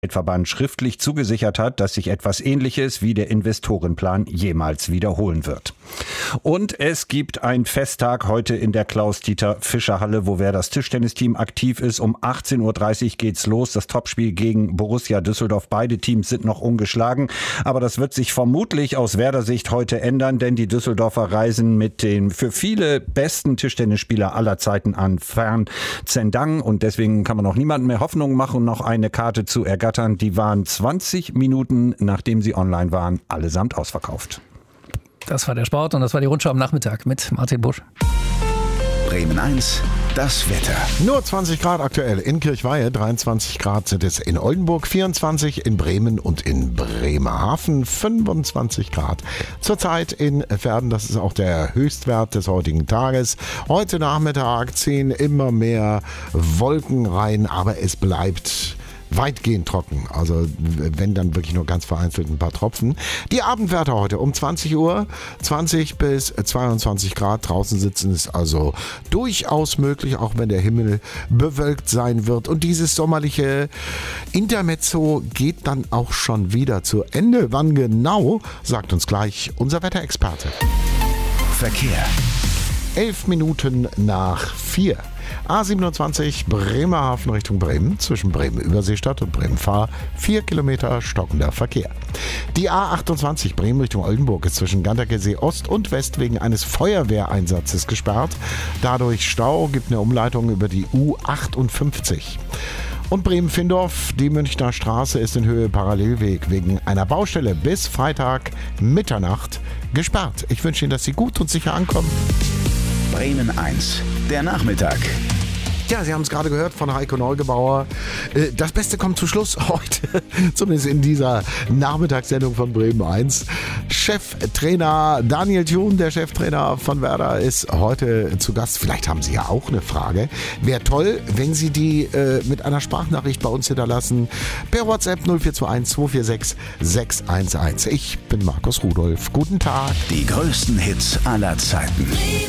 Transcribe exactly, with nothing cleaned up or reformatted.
Verband schriftlich zugesichert hat, dass sich etwas Ähnliches wie der Investorenplan jemals wiederholen wird. Und es gibt einen Festtag heute in der Klaus-Dieter-Fischer-Halle, wo Werders Tischtennisteam aktiv ist. Um achtzehn Uhr dreißig geht's los. Das Topspiel gegen Borussia Düsseldorf. Beide Teams sind noch ungeschlagen. Aber das wird sich vermutlich aus Werder Sicht heute ändern, denn die Düsseldorfer reisen mit den für viele besten Tischtennisspieler aller Zeiten an Fern Zendang. Und deswegen kann man noch niemandem mehr Hoffnung machen, noch eine Karte zu ergattern. Die waren zwanzig Minuten, nachdem sie online waren, allesamt ausverkauft. Das war der Sport und das war die Rundschau am Nachmittag mit Martin Busch. Bremen eins, das Wetter. Nur zwanzig Grad aktuell in Kirchweihe, dreiundzwanzig Grad sind es in Oldenburg, vierundzwanzig in Bremen und in Bremerhaven, fünfundzwanzig Grad. Zurzeit in Verden, das ist auch der Höchstwert des heutigen Tages. Heute Nachmittag ziehen immer mehr Wolken rein, aber es bleibt weitgehend trocken, also wenn dann wirklich nur ganz vereinzelt ein paar Tropfen. Die Abendwerte heute um zwanzig Uhr, zwanzig bis zweiundzwanzig Grad. Draußen sitzen ist also durchaus möglich, auch wenn der Himmel bewölkt sein wird. Und dieses sommerliche Intermezzo geht dann auch schon wieder zu Ende. Wann genau, sagt uns gleich unser Wetterexperte. Verkehr. Elf Minuten nach vier. A siebenundzwanzig Bremerhaven Richtung Bremen, zwischen Bremen-Überseestadt und Bremen-Fahr, vier Kilometer stockender Verkehr. Die A achtundzwanzig Bremen Richtung Oldenburg ist zwischen Ganderkesee Ost und West wegen eines Feuerwehreinsatzes gesperrt. Dadurch Stau, gibt eine Umleitung über die U achtundfünfzig. Und Bremen-Findorf, die Münchner Straße ist in Höhe Parallelweg wegen einer Baustelle bis Freitag Mitternacht gesperrt. Ich wünsche Ihnen, dass Sie gut und sicher ankommen. Bremen eins, der Nachmittag. Ja, Sie haben es gerade gehört von Heiko Neugebauer. Das Beste kommt zum Schluss heute, zumindest in dieser Nachmittagssendung von Bremen eins. Cheftrainer Daniel Thun, der Cheftrainer von Werder, ist heute zu Gast. Vielleicht haben Sie ja auch eine Frage. Wäre toll, wenn Sie die äh, mit einer Sprachnachricht bei uns hinterlassen. Per WhatsApp null vier zwei eins zwei vier sechs sechs eins eins. Ich bin Markus Rudolph. Guten Tag. Die größten Hits aller Zeiten.